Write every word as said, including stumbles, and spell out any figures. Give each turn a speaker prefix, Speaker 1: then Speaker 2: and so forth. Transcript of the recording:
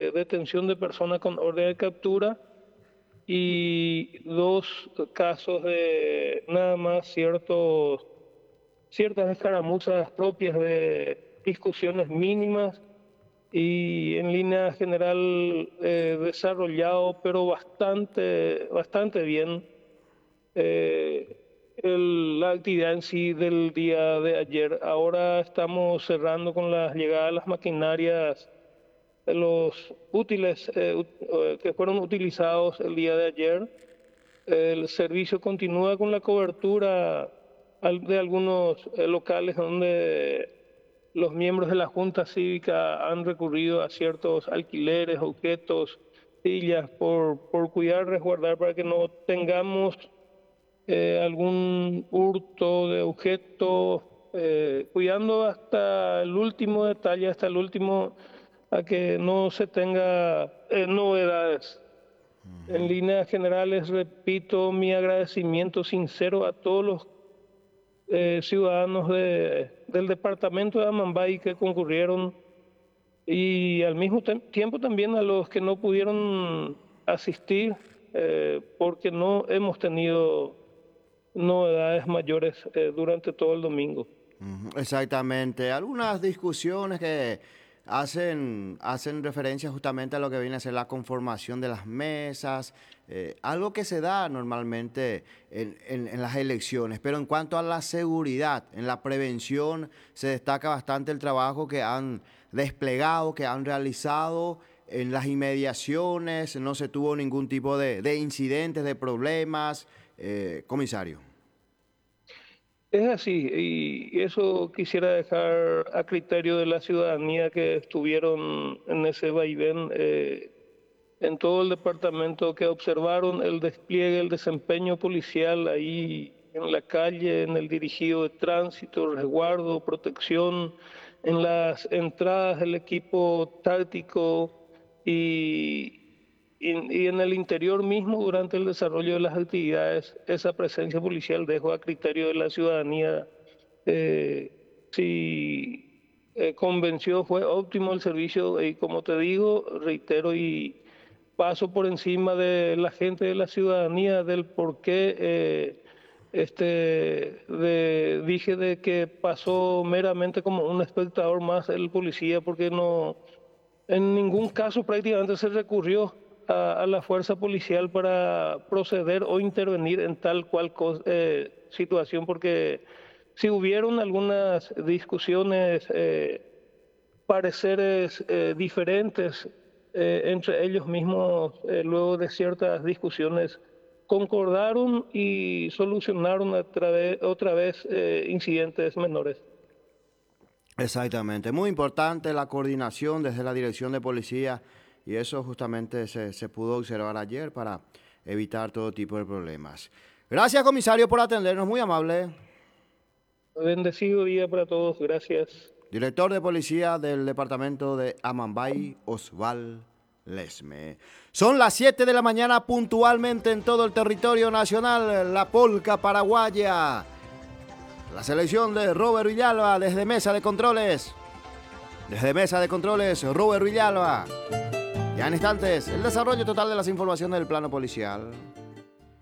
Speaker 1: de detención de personas con orden de captura y dos casos de nada más ciertos, ciertas escaramuzas propias de discusiones mínimas y en línea general eh, desarrollado, pero bastante, bastante bien eh, el- la actividad en sí del día de ayer. Ahora estamos cerrando con la llegada de las maquinarias, de los útiles eh, ut- eh, que fueron utilizados el día de ayer. El servicio continúa con la cobertura al- de algunos eh, locales donde los miembros de la Junta Cívica han recurrido a ciertos alquileres, objetos, sillas, por, por cuidar, resguardar para que no tengamos eh, algún hurto de objetos, eh, cuidando hasta el último detalle, hasta el último, a que no se tenga eh, novedades. En líneas generales, repito mi agradecimiento sincero a todos los eh, ciudadanos de- del departamento de Amambay que concurrieron y al mismo tem- tiempo también a los que no pudieron asistir eh, porque no hemos tenido novedades mayores eh, durante todo el domingo.
Speaker 2: Ujú, exactamente. Algunas discusiones que hacen, hacen referencia justamente a lo que viene a ser la conformación de las mesas, eh, algo que se da normalmente en, en- en las elecciones. Pero en cuanto a la seguridad, en la prevención, se destaca bastante el trabajo que han desplegado, que han realizado en las inmediaciones. No se tuvo ningún tipo de, de incidentes, de problemas, eh, comisario.
Speaker 1: Es así, y eso quisiera dejar a criterio de la ciudadanía que estuvieron en ese vaivén, eh, en todo el departamento, que observaron el despliegue, el desempeño policial ahí en la calle, en el dirigido de tránsito, resguardo, protección, en las entradas del equipo táctico y y, y en el interior mismo, durante el desarrollo de las actividades, esa presencia policial dejo a criterio de la ciudadanía eh, si eh, convenció, fue óptimo el servicio y como te digo, reitero y paso por encima de la gente de la ciudadanía del por qué eh, este, de, dije de que pasó meramente como un espectador más el policía porque no en ningún caso prácticamente se recurrió a, a la fuerza policial para proceder o intervenir en tal cual cos- eh, situación, porque si hubieron algunas discusiones, eh, pareceres eh, diferentes eh, entre ellos mismos, eh, luego de ciertas discusiones, concordaron y solucionaron a través, otra vez eh, incidentes menores.
Speaker 2: Exactamente, muy importante la coordinación desde la dirección de policía y eso justamente se, se pudo observar ayer para evitar todo tipo de problemas. Gracias, comisario, por atendernos, muy amable.
Speaker 1: Bendecido día para todos, gracias.
Speaker 2: Director de policía del departamento de Amambay, Osval Lesme. Son las siete de la mañana puntualmente en todo el territorio nacional, la polca paraguaya. La selección de Robert Villalba desde Mesa de Controles. Desde Mesa de Controles, Robert Villalba. Ya en instantes, el desarrollo total de las informaciones del plano policial.